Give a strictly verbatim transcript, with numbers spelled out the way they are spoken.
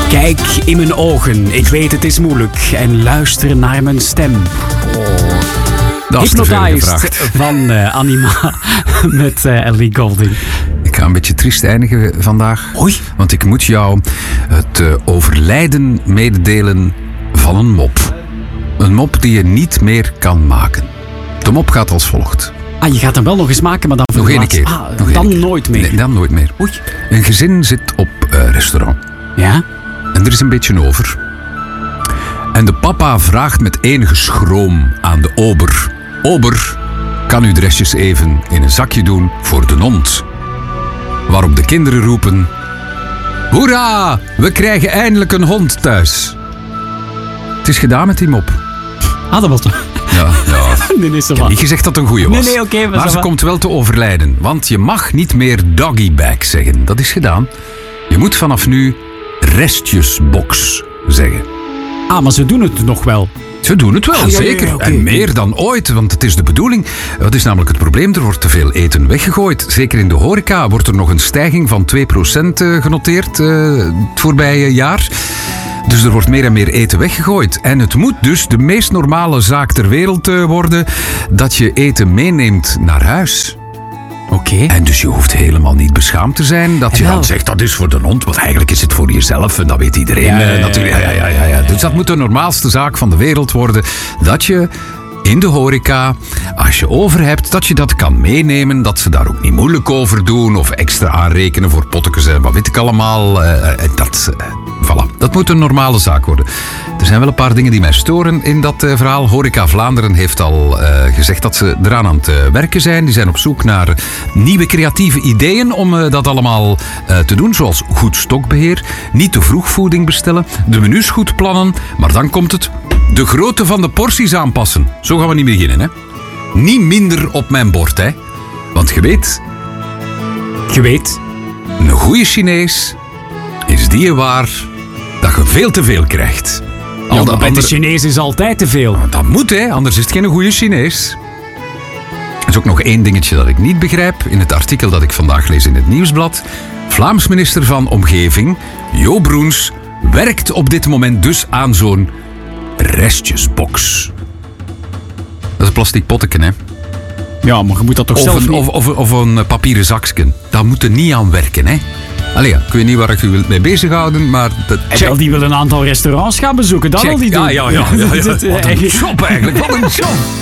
Kijk in mijn ogen, ik weet het is moeilijk. En luister naar mijn stem. Oh. Dat is te veel gevraagd. Van uh, Anima met uh, Ellie Goulding. Ik ga een beetje triest eindigen vandaag. Oei. Want ik moet jou het uh, overlijden mededelen van een mop. Een mop die je niet meer kan maken. De mop gaat als volgt. Ah, je gaat hem wel nog eens maken, maar dan nog één keer. Ah, nog dan keer. nooit meer. Nee, dan nooit meer. Oei. Een gezin zit op uh, restaurant. Ja? En er is een beetje over. En de papa vraagt met enige schroom aan de ober. Ober, kan u de restjes even in een zakje doen voor de hond? Waarop de kinderen roepen... Hoera, we krijgen eindelijk een hond thuis. Het is gedaan met die mop. Ah, dat was toch... Ja, ja. Nee, nee, zo Ik heb niet gezegd dat het een goeie was. Nee, nee, oké. Okay, maar ze wat... komt wel te overlijden. Want je mag niet meer doggybag zeggen. Dat is gedaan. Je moet vanaf nu restjesbox zeggen. Ah, maar ze doen het nog wel. Ze doen het wel, ah, ja, zeker. Ja, ja, okay. En meer dan ooit, want het is de bedoeling. Wat is namelijk het probleem? Er wordt te veel eten weggegooid. Zeker in de horeca wordt er nog een stijging van twee procent genoteerd uh, het voorbije jaar. Dus er wordt meer en meer eten weggegooid. En het moet dus de meest normale zaak ter wereld uh, worden dat je eten meeneemt naar huis. Oké. Okay. En dus je hoeft helemaal niet beschaamd te zijn dat je dan zegt dat is voor de hond, want eigenlijk is het voor jezelf en dat weet iedereen ja, ja, ja, natuurlijk. Ja, ja, ja, ja. Dus dat moet de normaalste zaak van de wereld worden, dat je in de horeca, als je over hebt, dat je dat kan meenemen, dat ze daar ook niet moeilijk over doen of extra aanrekenen voor pottekens en wat weet ik allemaal. Uh, dat, uh, voilà. Dat moet een normale zaak worden. Er zijn wel een paar dingen die mij storen in dat uh, verhaal. Horeca Vlaanderen heeft al uh, gezegd dat ze eraan aan het uh, werken zijn. Die zijn op zoek naar nieuwe creatieve ideeën om uh, dat allemaal uh, te doen. Zoals goed stokbeheer, niet te vroeg voeding bestellen, de menus goed plannen. Maar dan komt het, de grootte van de porties aanpassen. Zo gaan we niet beginnen, hè. Niet minder op mijn bord, hè. Want je weet... Je weet... Een goede Chinees is die waar dat je veel te veel krijgt. Al ja, de bij andere... de Chinees is altijd te veel. Dat moet, hè. Anders is het geen goede Chinees. Er is ook nog één dingetje dat ik niet begrijp. In het artikel dat ik vandaag lees in het Nieuwsblad. Vlaams minister van Omgeving, Jo Broens, werkt op dit moment dus aan zo'n restjesbox. Dat is een plastic potteken, hè. Ja, maar je moet dat toch of zelf een, niet... of, of, of een papieren zakje. Daar moet er niet aan werken, hè. Allee, ja, ik weet niet waar ik u wilt mee bezighouden, maar... Dat... En wel, die wil een aantal restaurants gaan bezoeken, dat Check. wil die doen. Ja, ja, ja. ja, ja. Wat een job eigenlijk, wat een job.